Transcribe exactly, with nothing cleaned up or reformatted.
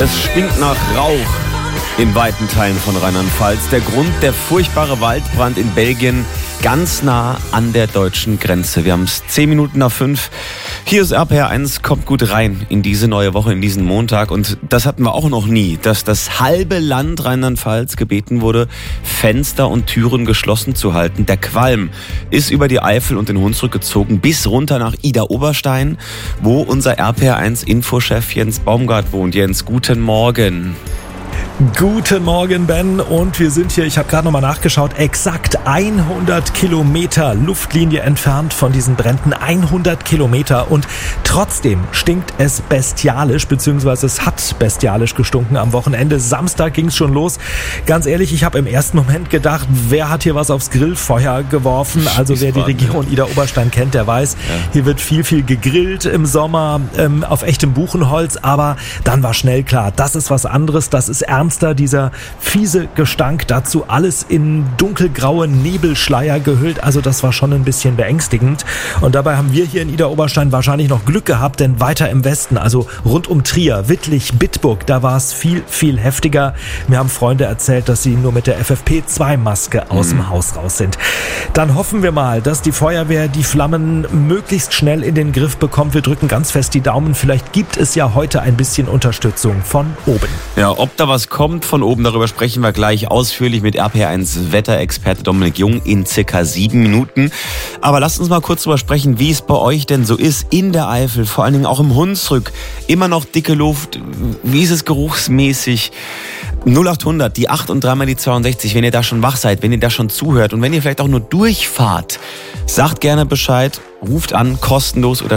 Es stinkt nach Rauch in weiten Teilen von Rheinland-Pfalz. Der Grund, der furchtbare Waldbrand in Belgien, ganz nah an der deutschen Grenze. Wir haben es zehn Minuten nach fünf. Hier ist R P R eins, kommt gut rein in diese neue Woche, in diesen Montag. Und das hatten wir auch noch nie, dass das halbe Land Rheinland-Pfalz gebeten wurde, Fenster und Türen geschlossen zu halten. Der Qualm ist über die Eifel und den Hunsrück gezogen, bis runter nach Idar-Oberstein, wo unser R P R eins Infochef Jens Baumgart wohnt. Jens, guten Morgen. Guten Morgen, Ben. Und wir sind hier, ich habe gerade nochmal nachgeschaut, exakt hundert Kilometer Luftlinie entfernt von diesen Bränden. hundert Kilometer. Und trotzdem stinkt es bestialisch, beziehungsweise es hat bestialisch gestunken am Wochenende. Samstag ging es schon los. Ganz ehrlich, ich habe im ersten Moment gedacht, wer hat hier was aufs Grillfeuer geworfen? Also wer die Region Idar-Oberstein kennt, der weiß, ja. Hier wird viel, viel gegrillt im Sommer ähm, auf echtem Buchenholz. Aber dann war schnell klar, das ist was anderes, das ist ernster, dieser fiese Gestank, dazu alles in dunkelgraue Nebelschleier gehüllt, also das war schon ein bisschen beängstigend. Und dabei haben wir hier in Idar-Oberstein wahrscheinlich noch Glück gehabt, denn weiter im Westen, also rund um Trier, Wittlich, Bitburg, da war es viel, viel heftiger. Mir haben Freunde erzählt, dass sie nur mit der F F P zwei Maske aus dem Haus raus sind. Dann hoffen wir mal, dass die Feuerwehr die Flammen möglichst schnell in den Griff bekommt. Wir drücken ganz fest die Daumen. Vielleicht gibt es ja heute ein bisschen Unterstützung von oben. Ja, ob da was kommt von oben, darüber sprechen wir gleich ausführlich mit R P R eins Wetterexperte Dominik Jung in circa sieben Minuten. Aber lasst uns mal kurz darüber sprechen, wie es bei euch denn so ist in der Eifel, vor allen Dingen auch im Hunsrück. Immer noch dicke Luft, wie ist es geruchsmäßig? null acht hundert, die acht und dreimal die zweiundsechzig, wenn ihr da schon wach seid, wenn ihr da schon zuhört und wenn ihr vielleicht auch nur durchfahrt, sagt gerne Bescheid, ruft an, kostenlos oder